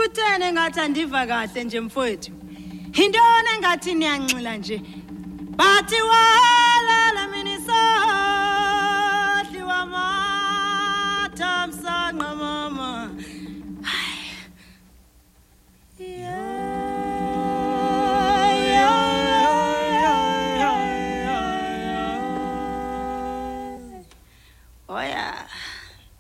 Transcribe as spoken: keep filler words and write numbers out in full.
Kuthene ngathi andiva kahle nje mfowethu. Intona engathi niyanxila nje. Bathi wala mina sohli wamatha msanqama